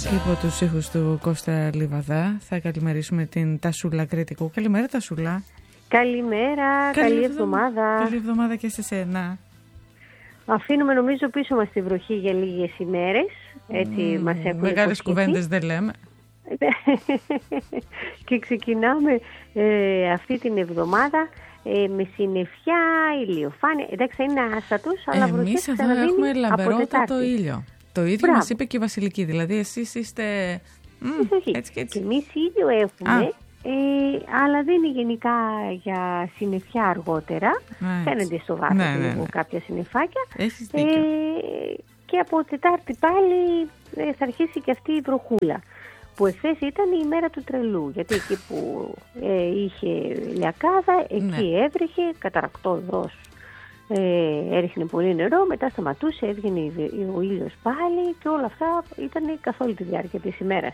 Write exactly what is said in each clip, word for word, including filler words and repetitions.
Υπό τους ήχους του Κώστα Λιβαδά θα καλημερίσουμε την Τασούλα Κρητικού. Καλημέρα Τασούλα. Καλημέρα, καλή, καλή εβδομάδα. Καλή εβδομάδα και σε σένα. Αφήνουμε νομίζω πίσω μας τη βροχή για λίγες ημέρες. Έτσι mm, μας έχουν μεγάλες κουβέντες δεν λέμε. Και ξεκινάμε ε, αυτή την εβδομάδα ε, με συννεφιά, ηλιοφάνεια. Εντάξει, είναι άστατος, αλλά βροχές ξαναδίνει. Εμείς εδώ έχουμε λαμπερότατο ήλιο. Το ίδιο Μπράβο. Μας είπε και η Βασιλική. Δηλαδή εσείς είστε mm, έτσι και έτσι. Και εμείς ήλιο έχουμε, ε, αλλά δεν είναι γενικά για συννεφιά αργότερα. Ναι, φαίνεται στο βάθος ναι, ναι, ναι. κάποια συννεφάκια. Έχεις δίκιο. Ε, και από Τετάρτη πάλι ε, θα αρχίσει και αυτή η βροχούλα. Που εχθές ήταν η μέρα του τρελού, γιατί εκεί που ε, είχε λιακάδα, εκεί ναι. έβρεχε, καταρακτό δρόσο. Ε, έριχνε πολύ νερό, μετά σταματούσε, έβγαινε ο ήλιος πάλι και όλα αυτά ήταν καθ' όλη τη διάρκεια της ημέρας.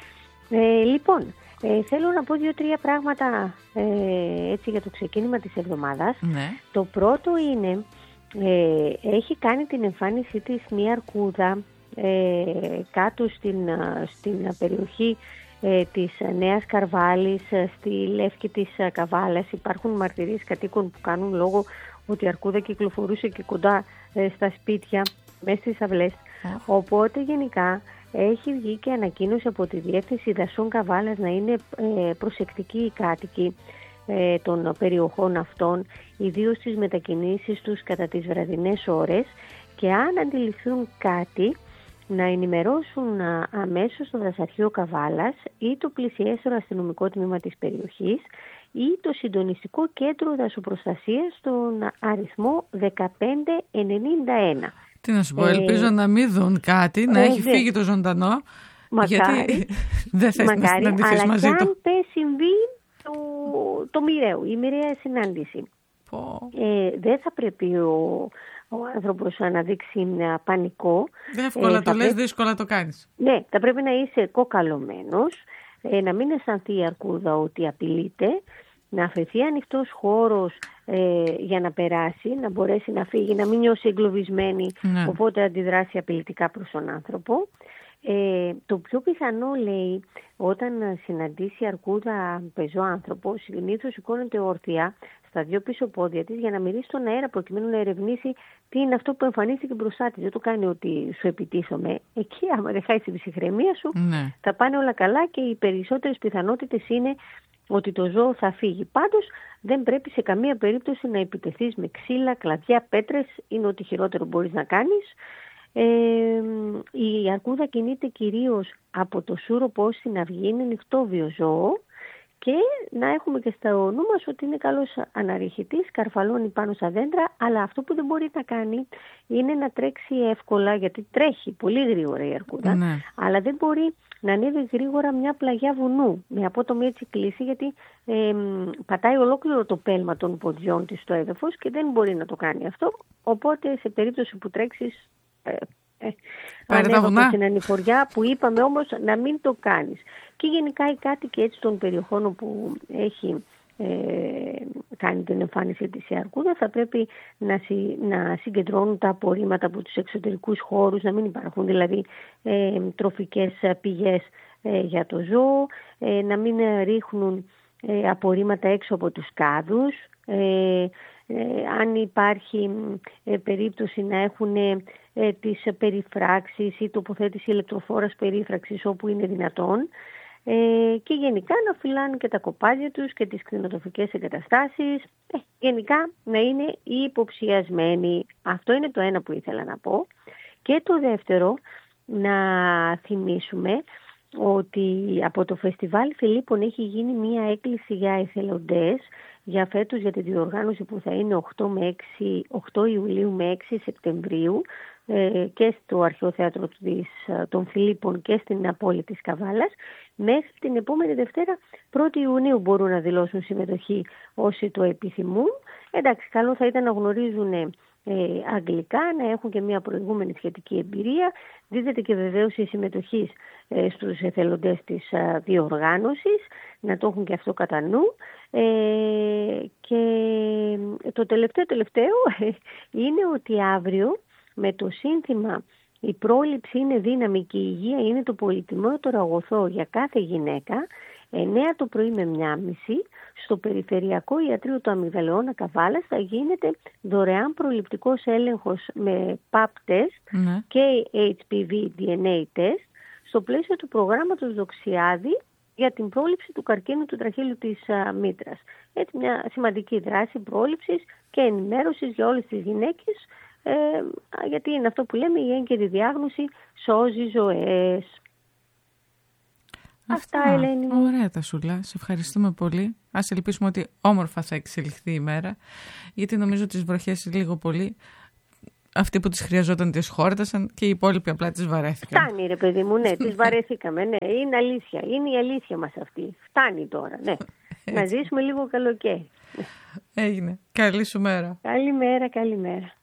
Ε, λοιπόν, ε, θέλω να πω δύο-τρία πράγματα ε, έτσι για το ξεκίνημα της εβδομάδας. Ναι. Το πρώτο είναι, ε, έχει κάνει την εμφάνισή της μία αρκούδα ε, κάτω στην, στην περιοχή ε, της Νέας Καρβάλης, στη Λεύκη της Καβάλας. Υπάρχουν μαρτυρίες κατοίκων που κάνουν λόγο ότι η αρκούδα κυκλοφορούσε και κοντά ε, στα σπίτια, μέσα στις αυλές. Oh. Οπότε γενικά έχει βγει και ανακοίνωση από τη Διεύθυνση Δασών Καβάλας να είναι ε, προσεκτικοί οι κάτοικοι ε, των περιοχών αυτών, ιδίως στις μετακινήσεις τους κατά τις βραδινές ώρες, και αν αντιληφθούν κάτι να ενημερώσουν α, αμέσως το Δασαρχείο Καβάλας ή το πλησιέστερο αστυνομικό τμήμα της περιοχής ή το συντονιστικό κέντρο δασοπροστασίας στον αριθμό δεκαπέντε ενενήντα ένα. Τι να σου πω, ελπίζω ε, να μην δουν κάτι, να ε, έχει δε. φύγει το ζωντανό, μακάρι, γιατί δεν θες μακάρι, να συναντηθείς μαζί του. Αλλά και αν πες συμβεί το, το μοιραίο, η μοιραία συνάντηση, ε, δεν θα πρέπει ο, ο άνθρωπος να δείξει πανικό. Εύκολα ε, το λες, πρέπει, δύσκολα το κάνεις. Ναι, θα πρέπει να είσαι κοκαλωμένος, ε, να μην αισθανθεί η αρκούδα ότι απειλείται, να αφαιθεί ανοιχτός χώρος ε, για να περάσει, να μπορέσει να φύγει, να μην νιώσει εγκλωβισμένη, ναι. οπότε αντιδράσει απειλητικά προς τον άνθρωπο. Ε, το πιο πιθανό, λέει, όταν συναντήσει αρκούδα πεζό άνθρωπο, συνήθως σηκώνεται όρθια στα δύο πίσω πόδια της για να μυρίσει τον αέρα, προκειμένου να ερευνήσει τι είναι αυτό που εμφανίστηκε μπροστά της. Δεν το κάνει ότι σου επιτίθομαι. Εκεί, άμα δεν χάσει την ψυχραιμία σου, ναι. θα πάνε όλα καλά και οι περισσότερες πιθανότητες είναι ότι το ζώο θα φύγει. Πάντως δεν πρέπει σε καμία περίπτωση να επιτεθείς με ξύλα, κλαδιά, πέτρες, είναι ό,τι χειρότερο μπορείς να κάνεις. Ε, η αρκούδα κινείται κυρίως από το σούροπο ως την αυγή, είναι νυχτόβιο ζώο, και να έχουμε και στο νου μας ότι είναι καλός αναρριχητής, καρφαλώνει πάνω στα δέντρα, αλλά αυτό που δεν μπορεί να κάνει είναι να τρέξει εύκολα, γιατί τρέχει πολύ γρήγορα η αρκούδα, ναι. αλλά δεν μπορεί να ανέβει γρήγορα μια πλαγιά βουνού με απότομη έτσι κλίση, γιατί ε, πατάει ολόκληρο το πέλμα των ποδιών της στο έδαφος και δεν μπορεί να το κάνει αυτό, οπότε σε περίπτωση που τρέξεις ε, ε, ανέβα στην ανηφοριά, που είπαμε όμως να μην το κάνεις. Και γενικά οι κάτοικοι έτσι των περιοχών όπου έχει ε, κάνει την εμφάνιση της η αρκούδα θα πρέπει να, συ, να συγκεντρώνουν τα απορρίμματα από τους εξωτερικούς χώρους, να μην υπάρχουν δηλαδή ε, τροφικές πηγές ε, για το ζώο, ε, να μην ρίχνουν ε, απορρίμματα έξω από τους κάδους, ε, ε, αν υπάρχει ε, περίπτωση να έχουν ε, τις περιφράξεις ή τοποθέτηση ηλεκτροφόρας περίφραξης όπου είναι δυνατόν. Ε, και γενικά να φυλάνε και τα κοπάδια τους και τις κτηνοτροφικές εγκαταστάσεις, ε, γενικά να είναι υποψιασμένοι. Αυτό είναι το ένα που ήθελα να πω. Και το δεύτερο, να θυμίσουμε ότι από το Φεστιβάλ Φιλίππων έχει γίνει μία έκκληση για εθελοντές για φέτος, για τη διοργάνωση που θα είναι οκτώ Ιουλίου με έξι Σεπτεμβρίου ε, και στο Αρχαίο Θέατρο της, των Φιλίππων και στην πόλη της Καβάλας. Μέχρι την επόμενη Δευτέρα, πρώτη Ιουνίου, μπορούν να δηλώσουν συμμετοχή όσοι το επιθυμούν. Εντάξει, καλό θα ήταν να γνωρίζουν ε, αγγλικά, να έχουν και μια προηγούμενη σχετική εμπειρία. Δίδεται και βεβαίωση συμμετοχής ε, στους εθελοντές της ε, διοργάνωσης, να το έχουν και αυτό κατά νου. Ε, και το τελευταίο τελευταίο είναι ότι αύριο, με το σύνθημα Η πρόληψη είναι δύναμη και η υγεία είναι το πολυτιμότερο αγωθό για κάθε γυναίκα. εννιά το πρωί με μία και μισή στο Περιφερειακό Ιατρείο του Αμυγδαλαιώνα Καβάλας θα γίνεται δωρεάν προληπτικός έλεγχος με παπ τεστ ναι. και έιτς πι βι ντι εν έι τεστ στο πλαίσιο του προγράμματος Δοξιάδη για την πρόληψη του καρκίνου του τραχύλου της α, μήτρας. Έτσι μια σημαντική δράση πρόληψης και ενημέρωσης για όλες τις γυναίκες, ε, γιατί είναι αυτό που λέμε, η έγκαιρη διάγνωση σώζει ζωές. Αυτά, Αυτά Ελένη μου. Ωραία Τασούλα, σε ευχαριστούμε πολύ. Ας ελπίσουμε ότι όμορφα θα εξελιχθεί η μέρα, γιατί νομίζω τις βροχές λίγο πολύ αυτοί που τις χρειαζόταν τις χόρτασαν και οι υπόλοιποι απλά τις βαρέθηκαν. Φτάνει ρε παιδί μου, ναι, τις βαρέθηκαμε, ναι, είναι αλήθεια, είναι η αλήθεια μας αυτή. Φτάνει τώρα, ναι. Να ζήσουμε λίγο καλοκαίρι. Έγινε. Καλή σου μέρα. Καλημέρα, καλημέρα.